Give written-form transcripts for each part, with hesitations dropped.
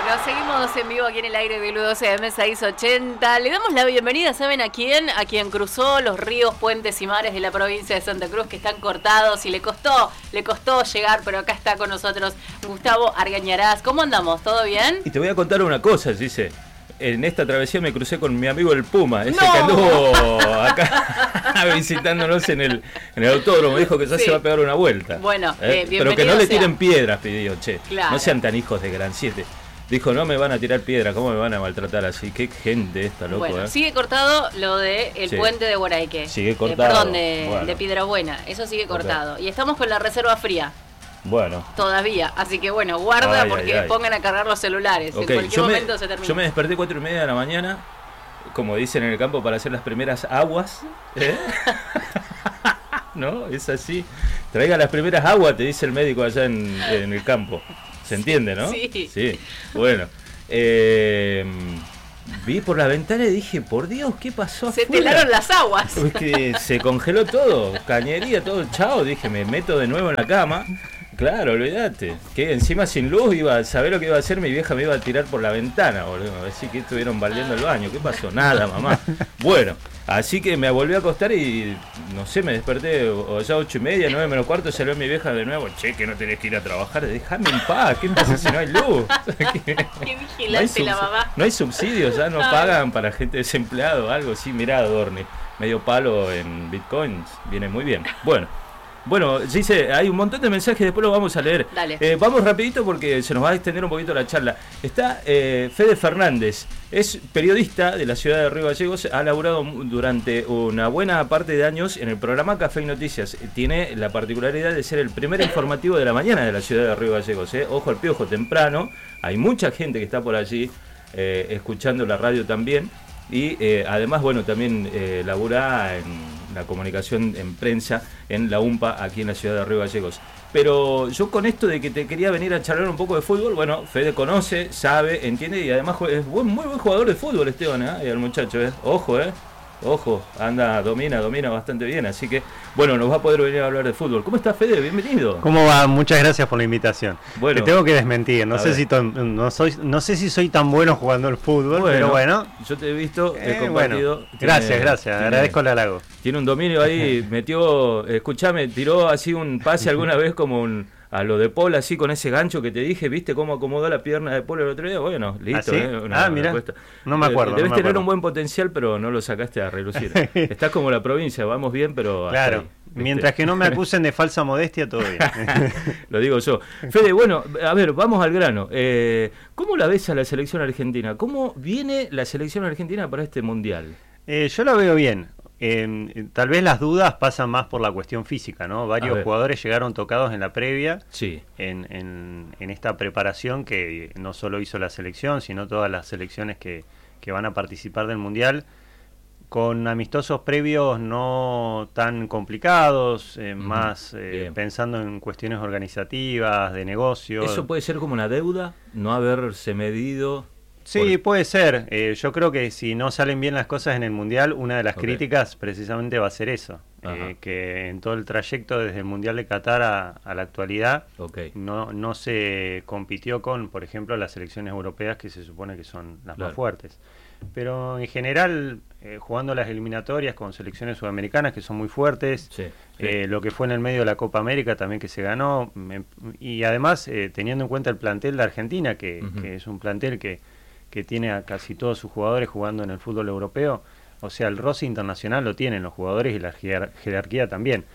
Bueno, seguimos en vivo aquí en el aire de Lu12M 680. Le damos la bienvenida, ¿saben a quién? A quien cruzó los ríos, puentes y mares de la provincia de Santa Cruz, que están cortados y le costó llegar, pero acá está con nosotros Gustavo Argañarás. ¿Cómo andamos? ¿Todo bien? Y te voy a contar una cosa, dice. En esta travesía me crucé con mi amigo el Puma, ese ¡No! que anduvo acá visitándonos en el autódromo. Dijo que ya se va a pegar una vuelta. Bueno, pero que no le tiren piedras, pidió, che. Claro. No sean tan hijos de Gran 7. Dijo, no me van a tirar piedra, ¿cómo me van a maltratar así? Qué gente esta, loco, Bueno, sigue cortado lo de el Sí. puente de Guaraique. Sigue cortado. Perdón, de Piedrabuena. Eso sigue cortado. Y estamos con la reserva fría. Bueno. Todavía. Así que bueno, guarda porque ay. pongan a cargar los celulares. Ok, En cualquier momento se termina. Yo me desperté 4:30 de la mañana, como dicen en el campo, para hacer las primeras aguas. ¿No? Es así. Traiga las primeras aguas, te dice el médico allá en el campo. ¿Se entiende, no? Sí. Sí. Bueno. Vi por la ventana y dije, por Dios, ¿qué pasó Se afuera? telaron las aguas. Es que se congeló todo, cañería, todo, chao. Dije, me meto de nuevo en la cama. Claro, olvídate. Que encima sin luz iba a saber lo que iba a hacer, mi vieja me iba a tirar por la ventana, boludo. Así que estuvieron baldeando el baño. ¿Qué pasó? Nada, mamá. Bueno, así que me volví a acostar y no sé, me desperté o ya 8:30, 9 menos cuarto, salió mi vieja de nuevo. Che, que no tenés que ir a trabajar, déjame en paz. ¿Qué pasa si no hay luz? Qué vigilante la mamá. No hay subsidios, ya no pagan para gente desempleada o algo así. Mirá, Adorni, medio palo en bitcoins, viene muy bien. Bueno, dice, hay un montón de mensajes, después lo vamos a leer. Dale. Vamos rapidito porque se nos va a extender un poquito la charla. Está Fede Fernández, es periodista de la ciudad de Río Gallegos, ha laburado durante una buena parte de años en el programa Café y Noticias. Tiene la particularidad de ser el primer informativo de la mañana de la ciudad de Río Gallegos. Ojo al piojo, temprano, hay mucha gente que está por allí escuchando la radio también. Y además, bueno, también labura en la comunicación en prensa en la UMPA aquí en la ciudad de Río Gallegos. Pero yo con esto de que te quería venir a charlar un poco de fútbol, bueno, Fede conoce, sabe, entiende y además es muy buen jugador de fútbol, Esteban, el muchacho, Ojo, domina bastante bien, así que, bueno, nos va a poder venir a hablar de fútbol. ¿Cómo estás, Fede? Bienvenido. ¿Cómo va? Muchas gracias por la invitación. Bueno, te tengo que desmentir, no sé si soy tan bueno jugando al fútbol, pero bueno. Yo te he visto, he compartido. Bueno, gracias, agradezco el halago. Tiene un dominio ahí, tiró así un pase alguna vez como a lo de Paul, así con ese gancho que te dije, ¿viste cómo acomodó la pierna de Paul el otro día? Bueno, listo. ¿Ah, sí? Mirá, no me acuerdo. Debes tener un buen potencial, pero no lo sacaste a relucir. Estás como la provincia, vamos bien, pero... Claro, ahí, mientras que no me acusen de falsa modestia, todo bien. Lo digo yo. Fede, bueno, a ver, vamos al grano. ¿Cómo la ves a la selección argentina? ¿Cómo viene la selección argentina para este mundial? Yo la veo bien. Tal vez las dudas pasan más por la cuestión física, ¿no? Varios jugadores llegaron tocados en la previa, sí, en esta preparación que no solo hizo la selección, sino todas las selecciones que van a participar del Mundial, con amistosos previos no tan complicados, más pensando en cuestiones organizativas, de negocios. ¿Eso puede ser como una deuda? ¿No haberse medido? Sí, puede ser. Yo creo que si no salen bien las cosas en el Mundial, una de las críticas precisamente va a ser eso. Que en todo el trayecto desde el Mundial de Qatar a la actualidad no se compitió con, por ejemplo, las selecciones europeas que se supone que son las más fuertes. Pero en general, jugando las eliminatorias con selecciones sudamericanas que son muy fuertes, lo que fue en el medio de la Copa América también que se ganó, y además teniendo en cuenta el plantel de Argentina, que es un plantel que tiene a casi todos sus jugadores jugando en el fútbol europeo, o sea, el roce internacional lo tienen los jugadores y la jerarquía también.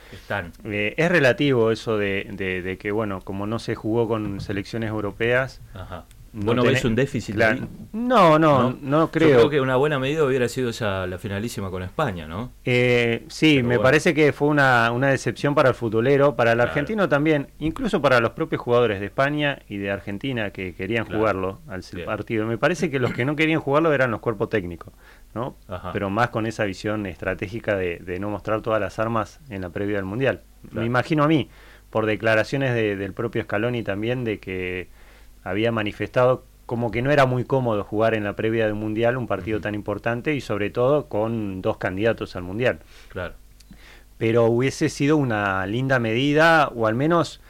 Es relativo eso de que, bueno, como no se jugó con selecciones europeas... ¿Vos no ves un déficit ahí? No creo. Yo creo que una buena medida hubiera sido ya la finalísima con España, ¿no? Sí, me parece que fue una decepción para el futbolero, para el argentino también, incluso para los propios jugadores de España y de Argentina que querían jugarlo al partido. Me parece que los que no querían jugarlo eran los cuerpos técnicos, ¿no? Pero más con esa visión estratégica de no mostrar todas las armas en la previa del Mundial. Me imagino a mí, por declaraciones del propio Scaloni también, de que había manifestado como que no era muy cómodo jugar en la previa del Mundial un partido tan importante y sobre todo con dos candidatos al Mundial. Claro. Pero hubiese sido una linda medida, o al menos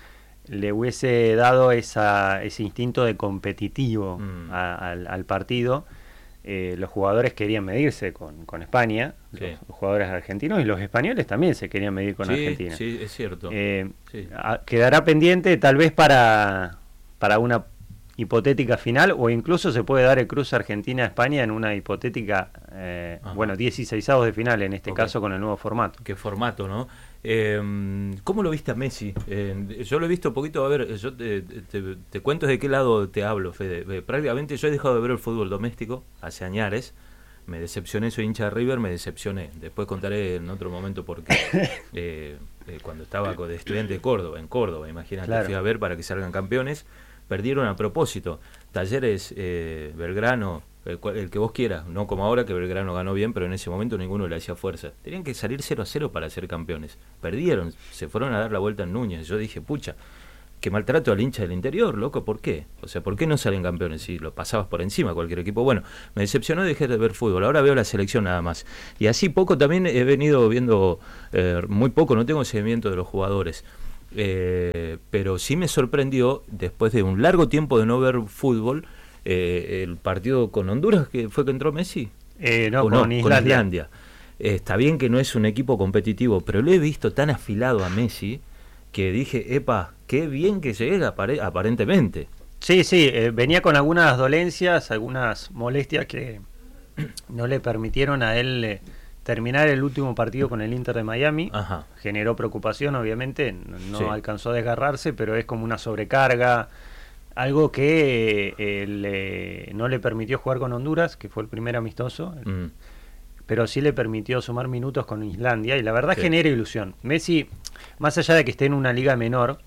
le hubiese dado ese instinto de competitivo al partido. Los jugadores querían medirse con España, los jugadores argentinos, y los españoles también se querían medir con Argentina. Sí, es cierto. Quedará pendiente tal vez para una hipotética final, o incluso se puede dar el cruce Argentina-España en una hipotética 16avos de final, en este caso con el nuevo formato. Qué formato, ¿no? ¿Cómo lo viste a Messi? Yo lo he visto poquito, a ver, yo te cuento de qué lado te hablo, Fede. Prácticamente yo he dejado de ver el fútbol doméstico hace años. Me decepcioné, soy hincha de River, me decepcioné. Después contaré en otro momento por qué. Cuando estaba de estudiante de Córdoba, en Córdoba, imagínate, fui a ver para que salgan campeones. Perdieron a propósito. Talleres, Belgrano, el que vos quieras, no como ahora que Belgrano ganó bien, pero en ese momento ninguno le hacía fuerza. Tenían que salir 0-0 para ser campeones. Perdieron, se fueron a dar la vuelta en Núñez. Yo dije, pucha, que maltrato al hincha del interior, loco, ¿por qué? O sea, ¿por qué no salen campeones si lo pasabas por encima a cualquier equipo? Bueno, me decepcionó y dejé de ver fútbol. Ahora veo la selección nada más. Y así poco también he venido viendo, muy poco, no tengo seguimiento de los jugadores. Pero sí me sorprendió, después de un largo tiempo de no ver fútbol, el partido con Honduras, que fue que entró Messi. Con Islandia. Está bien que no es un equipo competitivo, pero lo he visto tan afilado a Messi que dije, epa, qué bien que llega aparentemente. Sí, venía con algunas dolencias, algunas molestias que no le permitieron a él terminar el último partido con el Inter de Miami. Generó preocupación, obviamente, no alcanzó a desgarrarse, pero es como una sobrecarga, algo que no le permitió jugar con Honduras, que fue el primer amistoso, pero sí le permitió sumar minutos con Islandia, y la verdad genera ilusión. Messi, más allá de que esté en una liga menor,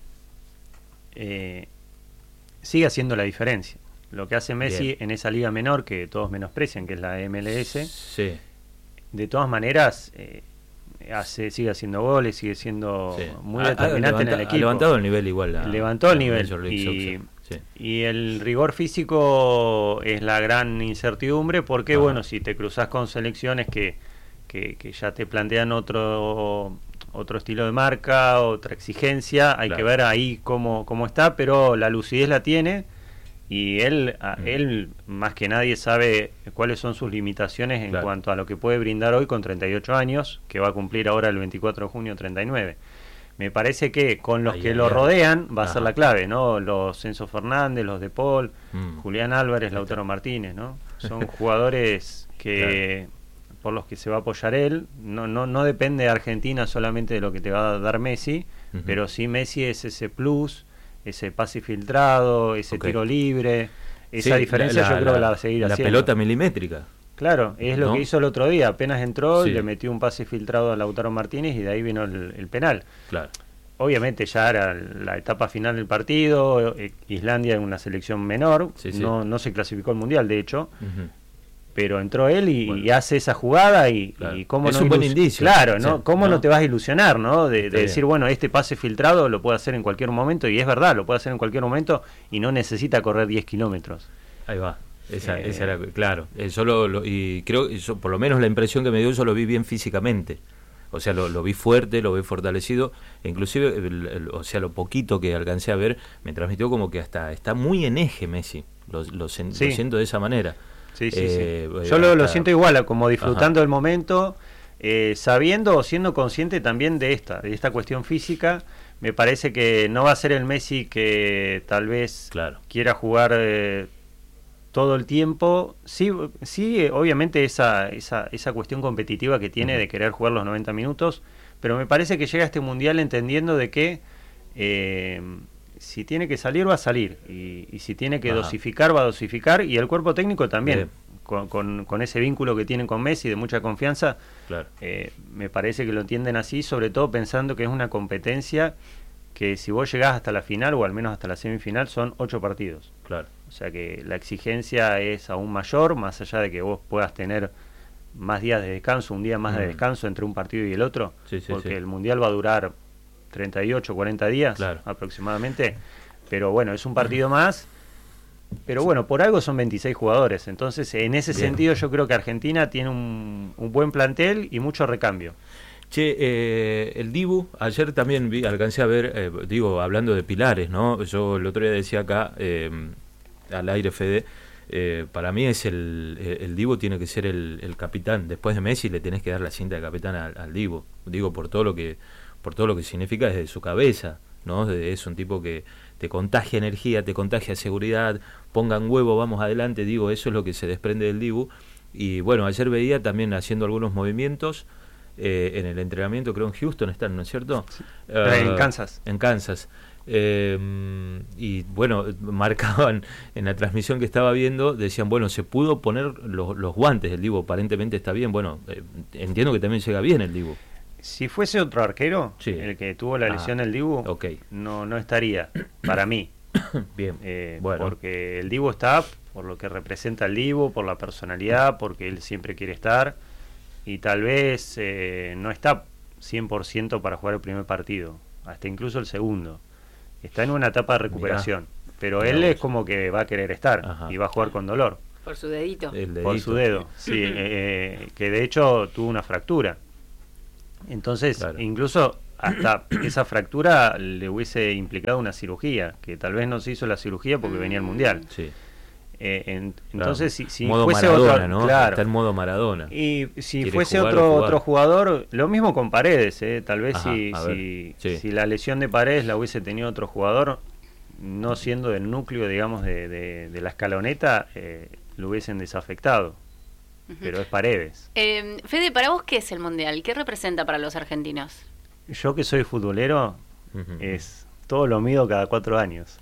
sigue haciendo la diferencia. Lo que hace Messi en esa liga menor, que todos menosprecian, que es la MLS, de todas maneras sigue haciendo goles, sigue siendo muy determinante en el equipo. Ha levantado el nivel igual. Levantó el nivel. Y el rigor físico es la gran incertidumbre, porque bueno, si te cruzas con selecciones que ya te plantean otro estilo de marca, otra exigencia, hay que ver ahí cómo está, pero la lucidez la tiene. Y él más que nadie sabe cuáles son sus limitaciones en cuanto a lo que puede brindar hoy con 38 años, que va a cumplir ahora el 24 de junio 39. Me parece que con los que lo rodean va a ser la clave, ¿no? Los Enzo Fernández, los De Paul, Julián Álvarez, Lautaro Martínez, ¿no? Son jugadores que por los que se va a apoyar él. No depende de Argentina solamente de lo que te va a dar Messi, pero sí Messi es ese plus, ese pase filtrado, ese tiro libre, esa diferencia yo creo que la va a seguir haciendo. La pelota milimétrica. Claro, es lo que hizo el otro día, apenas entró, le metió un pase filtrado a Lautaro Martínez y de ahí vino el penal. Claro. Obviamente ya era la etapa final del partido, Islandia en una selección menor, no se clasificó al Mundial de hecho, pero entró él y hace esa jugada y cómo es un buen indicio. Claro, ¿no? ¿Cómo no te vas a ilusionar, ¿no? De decir, bueno, este pase filtrado lo puede hacer en cualquier momento, y es verdad, lo puede hacer en cualquier momento y no necesita correr 10 kilómetros. Ahí va. Esa era, claro. Y creo que por lo menos la impresión que me dio, yo lo vi bien físicamente. O sea, lo vi fuerte, lo vi fortalecido. E inclusive, lo poquito que alcancé a ver, me transmitió como que hasta está muy en eje Messi. Lo siento de esa manera. Sí. Yo lo siento igual, como disfrutando el momento, sabiendo o siendo consciente también de esta cuestión física. Me parece que no va a ser el Messi que tal vez quiera jugar todo el tiempo. Sí, obviamente esa cuestión competitiva que tiene de querer jugar los 90 minutos, pero me parece que llega a este Mundial entendiendo de que si tiene que salir, va a salir, y si tiene que dosificar, va a dosificar, y el cuerpo técnico también, con ese vínculo que tienen con Messi de mucha confianza. Me parece que lo entienden así, sobre todo pensando que es una competencia que si vos llegás hasta la final, o al menos hasta la semifinal, son 8 partidos. O sea que la exigencia es aún mayor, más allá de que vos puedas tener más días de descanso, un día más de descanso entre un partido y el otro, porque el Mundial va a durar 38, 40 días aproximadamente, pero bueno, es un partido más, pero bueno, por algo son 26 jugadores, entonces en ese sentido yo creo que Argentina tiene un buen plantel y mucho recambio. Che, el Dibu, ayer también alcancé a ver, hablando de pilares, ¿no? Yo el otro día decía acá, al aire, Fede, para mí es el Dibu tiene que ser el capitán. Después de Messi le tenés que dar la cinta de capitán al Dibu. Digo, por todo lo que significa desde su cabeza, ¿no? Es un tipo que te contagia energía, te contagia seguridad, pongan huevo, vamos adelante. Digo, eso es lo que se desprende del Dibu. Y bueno, ayer veía también haciendo algunos movimientos en el entrenamiento, creo en Houston están, ¿no es cierto? Sí. En Kansas. En Kansas. Y bueno, marcaban en la transmisión que estaba viendo, decían, bueno, se pudo poner los guantes del Dibu, aparentemente está bien. Bueno, entiendo que también llega bien el Dibu. Si fuese otro arquero, sí, el que tuvo la lesión del Dibu, okay, no estaría, para mí. Bien, bueno. Porque el Dibu está por lo que representa el Dibu, por la personalidad, porque él siempre quiere estar, y tal vez no está 100% para jugar el primer partido, hasta incluso el segundo. Está en una etapa de recuperación, pero él es como que va a querer estar. Ajá. Y va a jugar con dolor. Por su dedito. Por su dedo, sí, que de hecho tuvo una fractura. Entonces, claro, incluso hasta esa fractura le hubiese implicado una cirugía, que tal vez no se hizo la cirugía porque venía el Mundial. Sí. Entonces, claro, si modo fuese Maradona, otro, ¿no? claro, está en modo Maradona. Y si fuese otro jugador, lo mismo con Paredes, tal vez. Ajá, si la lesión de Paredes la hubiese tenido otro jugador, no siendo del núcleo, digamos, de la escaloneta, lo hubiesen desafectado. Pero es Paredes. Fede, ¿para vos qué es el Mundial? ¿Qué representa para los argentinos? Yo que soy futbolero, es todo lo mido cada 4 años.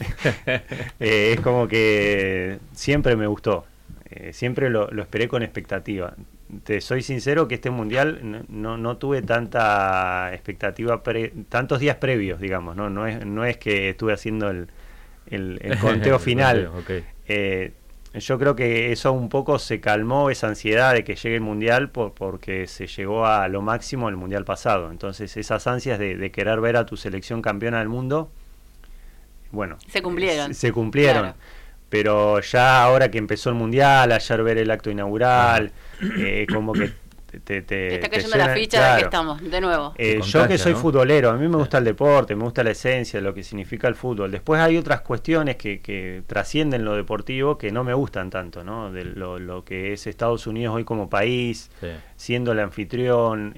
Es como que siempre me gustó. Siempre lo esperé con expectativa. Te soy sincero que este Mundial no tuve tanta expectativa, tantos días previos, digamos. No es que estuve haciendo el conteo final. Okay. Yo creo que eso un poco se calmó, esa ansiedad de que llegue el Mundial, porque se llegó a lo máximo el Mundial pasado. Entonces esas ansias de querer ver a tu selección campeona del mundo, bueno, se cumplieron. Se cumplieron. Claro. Pero ya ahora que empezó el Mundial, ayer ver el acto inaugural, como que te está cayendo la ficha, claro, de que estamos, de nuevo. Yo que soy futbolero, a mí me gusta el deporte, me gusta la esencia, lo que significa el fútbol. Después hay otras cuestiones que trascienden lo deportivo que no me gustan tanto, ¿no? De lo que es Estados Unidos hoy como país, sí, siendo el anfitrión,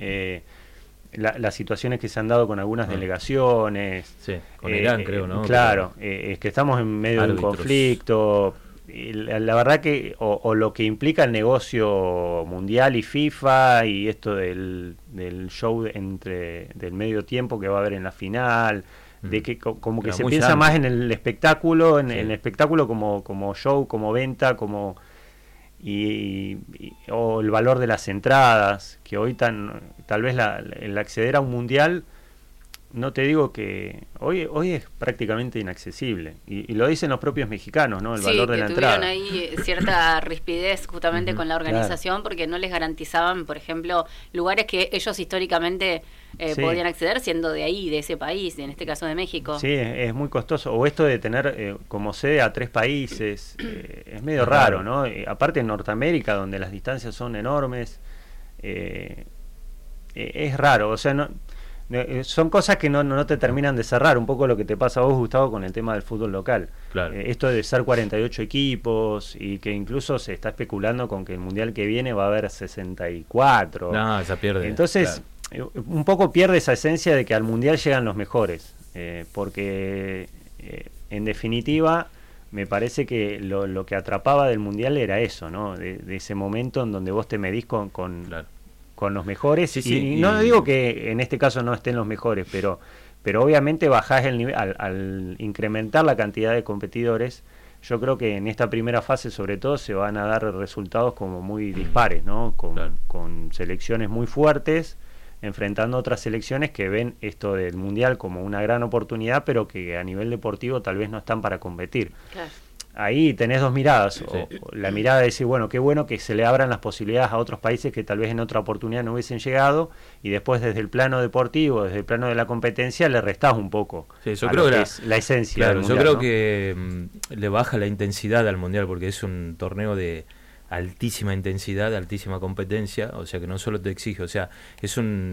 las situaciones que se han dado con algunas delegaciones. Sí, con Irán creo, ¿no? Claro, es que estamos en medio de un conflicto. La verdad que o lo que implica el negocio mundial y FIFA y esto del show del medio tiempo que va a haber en la final, de que como que se piensa más en el espectáculo, en el espectáculo como show, como venta, como o el valor de las entradas, que hoy tal vez el acceder a un mundial, no te digo que hoy es prácticamente inaccesible, y lo dicen los propios mexicanos, ¿no? El valor de la entrada. Sí, que tuvieron ahí cierta rispidez justamente con la organización, claro, porque no les garantizaban, por ejemplo, lugares que ellos históricamente sí, podían acceder siendo de ahí, de ese país, en este caso de México. Sí, es muy costoso. O esto de tener como sede a 3 países, es medio raro, ¿no? Aparte en Norteamérica, donde las distancias son enormes, es raro, o sea, son cosas que no te terminan de cerrar, un poco lo que te pasa a vos, Gustavo, con el tema del fútbol local. Claro. Esto de ser 48 equipos, y que incluso se está especulando con que el Mundial que viene va a haber 64. No, ya pierde. Entonces, claro, un poco pierde esa esencia de que al Mundial llegan los mejores, porque en definitiva me parece que lo que atrapaba del Mundial era eso, ¿no? De ese momento en donde vos te medís con claro, con los mejores, sí, y no digo que en este caso no estén los mejores, pero obviamente bajás el nivel al incrementar la cantidad de competidores. Yo creo que en esta primera fase sobre todo se van a dar resultados como muy dispares, ¿no? Con selecciones muy fuertes enfrentando a otras selecciones que ven esto del Mundial como una gran oportunidad, pero que a nivel deportivo tal vez no están para competir. Claro. Ahí tenés dos miradas, sí, o la mirada de decir, bueno, qué bueno que se le abran las posibilidades a otros países que tal vez en otra oportunidad no hubiesen llegado, y después desde el plano deportivo, desde el plano de la competencia, le restás un poco, sí, yo creo que es la esencia claro, del Mundial, yo creo, ¿no? que le baja la intensidad al Mundial, porque es un torneo de altísima intensidad, altísima competencia, o sea que no solo te exige, o sea, es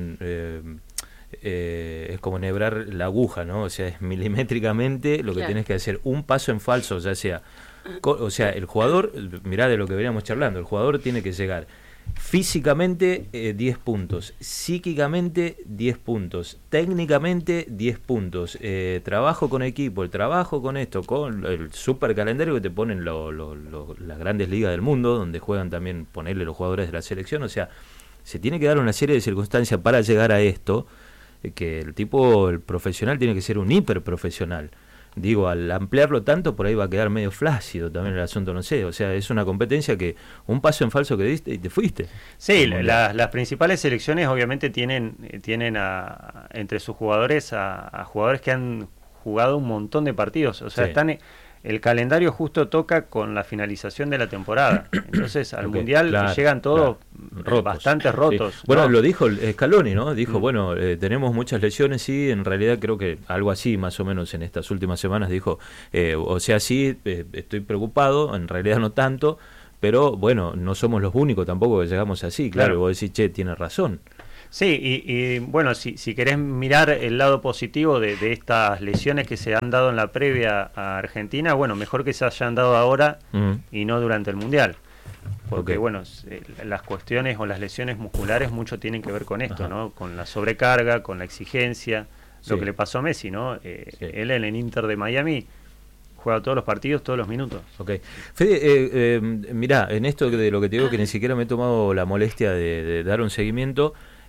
es como enhebrar la aguja, ¿no? O sea, es milimétricamente lo que tienes que hacer, un paso en falso, ya sea, o sea, el jugador, mirá de lo que veníamos charlando, el jugador tiene que llegar físicamente 10 puntos, psíquicamente 10 puntos, técnicamente 10 puntos, trabajo con equipo, el trabajo con esto, con el super calendario que te ponen las grandes ligas del mundo, donde juegan también, ponerle los jugadores de la selección, o sea, se tiene que dar una serie de circunstancias para llegar a esto, que el profesional tiene que ser un hiperprofesional. Digo, al ampliarlo tanto, por ahí va a quedar medio flácido también el asunto, no sé. O sea, es una competencia que un paso en falso que diste y te fuiste. Sí, las principales selecciones obviamente tienen entre sus jugadores a jugadores que han jugado un montón de partidos. O sea, el calendario justo toca con la finalización de la temporada. Entonces, al Mundial llegan todos bastante rotos. Sí. Bueno, lo dijo Scaloni, ¿no? Dijo, bueno, tenemos muchas lesiones, sí, en realidad creo que algo así, más o menos en estas últimas semanas, dijo, o sea, sí, estoy preocupado, en realidad no tanto, pero bueno, no somos los únicos tampoco que llegamos así, claro. Y vos decís, che, tiene razón. Sí, y bueno, si querés mirar el lado positivo de estas lesiones que se han dado en la previa a Argentina, bueno, mejor que se hayan dado ahora y no durante el Mundial. Porque, bueno, las cuestiones o las lesiones musculares mucho tienen que ver con esto, ¿no? Con la sobrecarga, con la exigencia, lo que le pasó a Messi, ¿no? Él en el Inter de Miami juega todos los partidos, todos los minutos. Ok. Fede, mirá, en esto de lo que te digo, que ni siquiera me he tomado la molestia de dar un seguimiento,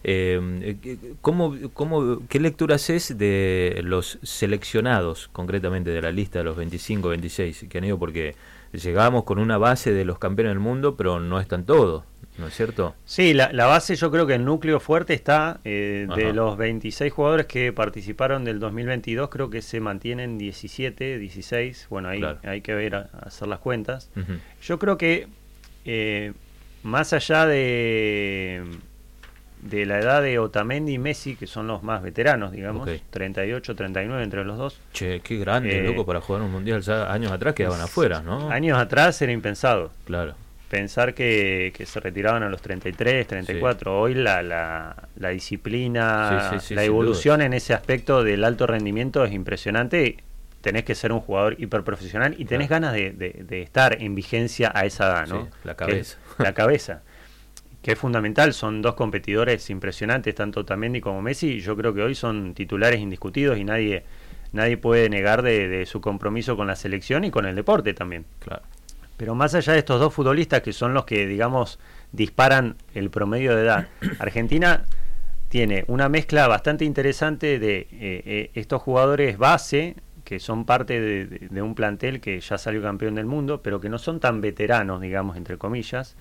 ¿qué lectura haces de los seleccionados, concretamente de la lista de los 25, 26 que han ido? Porque llegamos con una base de los campeones del mundo, pero no están todos, ¿no es cierto? Sí, la base, yo creo que el núcleo fuerte está de los 26 jugadores que participaron del 2022, creo que se mantienen 17, 16, bueno, ahí hay que ver, hacer las cuentas. Yo creo que más allá de la edad de Otamendi y Messi, que son los más veteranos, digamos, 38, 39 entre los dos. Che, qué grande, loco, para jugar un mundial. Ya años atrás quedaban afuera, ¿no? Años atrás era impensado. Claro. Pensar que se retiraban a los 33, 34. Sí. Hoy la disciplina, la evolución en ese aspecto del alto rendimiento es impresionante. Tenés que ser un jugador hiperprofesional y tenés ganas de estar en vigencia a esa edad, ¿no? Sí, la cabeza. La cabeza. Que es fundamental, son dos competidores impresionantes, tanto Otamendi como Messi, y yo creo que hoy son titulares indiscutidos y nadie puede negar de su compromiso con la selección y con el deporte también. Claro. Pero más allá de estos dos futbolistas que son los que, digamos, disparan el promedio de edad, Argentina tiene una mezcla bastante interesante de estos jugadores base, que son parte de un plantel que ya salió campeón del mundo, pero que no son tan veteranos, digamos, entre comillas,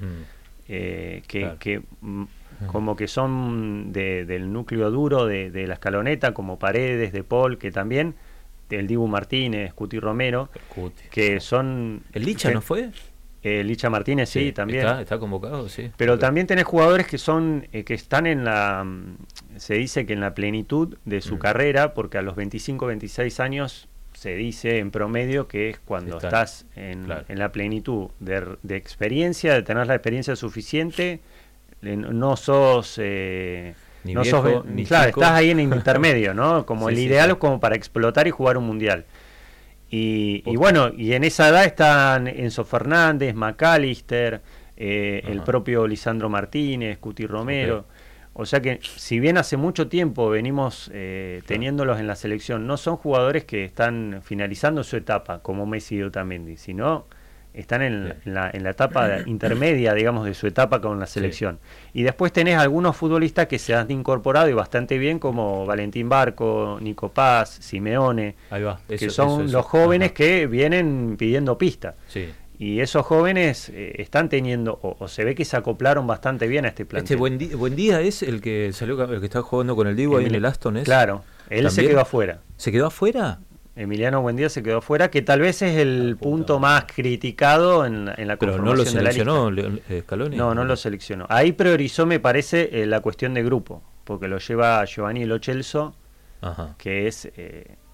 que como que son del núcleo duro de la escaloneta, como Paredes, De Paul, que también, el Dibu Martínez, Cuti Romero, que son... ¿El Licha no fue? Licha Martínez, sí, también. Está convocado, sí. Pero también tenés jugadores que son que están en la... Se dice que en la plenitud de su carrera, porque a los 25, 26 años se dice en promedio que es cuando estás en la plenitud de experiencia, de tener la experiencia suficiente, no sos... ni viejo, ni claro, chico. Estás ahí en el intermedio, ¿no? Como el ideal como para explotar y jugar un mundial. Y bueno, y en esa edad están Enzo Fernández, McAllister, el propio Lisandro Martínez, Cuti Romero. O sea que, si bien hace mucho tiempo venimos teniéndolos en la selección, no son jugadores que están finalizando su etapa, como Messi y Otamendi, sino están en la etapa intermedia, digamos, de su etapa con la selección. Y después tenés algunos futbolistas que se han incorporado y bastante bien, como Valentín Barco, Nico Paz, Simeone, que son los jóvenes que vienen pidiendo pista. Sí. Y esos jóvenes están teniendo, o se ve que se acoplaron bastante bien a este plantel. Buen día es el que salió, el que está jugando con el Dibu ahí en el Aston, ¿es? Claro, él se quedó afuera. ¿Se quedó afuera? Emiliano Buendía se quedó afuera, que tal vez es el punto más criticado en la conformación de la lista. ¿Pero no lo seleccionó Scaloni? No lo seleccionó. Ahí priorizó, me parece, la cuestión de grupo, porque lo lleva Giovanni Lo Celso, que es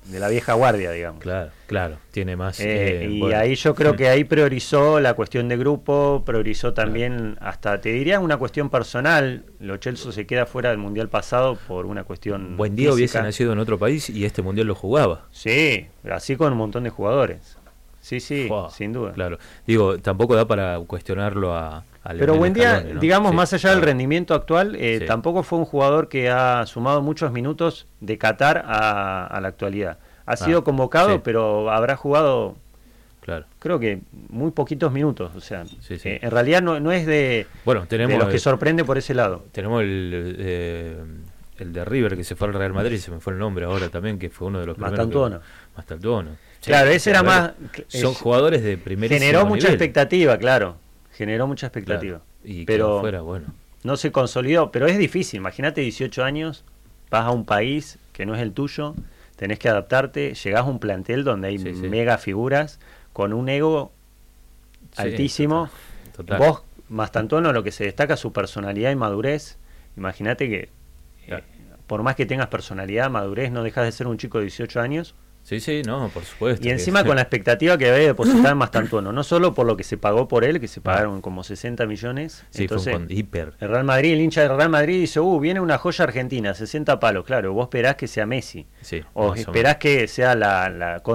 la vieja guardia, digamos. Claro, tiene más... y ahí yo creo que ahí priorizó la cuestión de grupo, priorizó también, hasta te diría una cuestión personal. Lo Chelsea se queda fuera del Mundial pasado por una cuestión Buen día física. hubiese nacido en otro país y este Mundial lo jugaba. Sí, así con un montón de jugadores. Sí, sin duda. Claro, digo, tampoco da para cuestionarlo a pero buen día, Scaloni, ¿no? digamos, más allá del rendimiento actual, Sí. tampoco fue un jugador que ha sumado muchos minutos de Qatar a la actualidad. Ha sido convocado, sí. pero habrá jugado, Claro. creo que muy poquitos minutos. O sea, Sí. En realidad no es de los que sorprende por ese lado. Tenemos el de River que se fue al Real Madrid, se me fue el nombre ahora también, que fue uno de los primeros. Mastantuono. Claro, ese era más... Son jugadores de primerísimo Generó mucha nivel. expectativa, claro. Generó mucha expectativa. Claro. Y pero fuera, bueno. no se consolidó. Pero es difícil. Imagínate 18 años, vas a un país que no es el tuyo, tenés que adaptarte, llegás a un plantel donde hay mega figuras con un ego altísimo. Total. Vos, Mastantuono, lo que se destaca es su personalidad y madurez. Imagínate que por más que tengas personalidad, madurez, no dejas de ser un chico de 18 años. Sí, no, por supuesto. Y encima con la expectativa que debe depositar en Mastantuono, no solo por lo que se pagó por él, que se pagaron como 60 millones. Sí, entonces, fue hiper. El Real Madrid, el hincha del Real Madrid dice, viene una joya argentina, 60 palos, claro, vos esperás que sea Messi. Sí, o esperás que sea la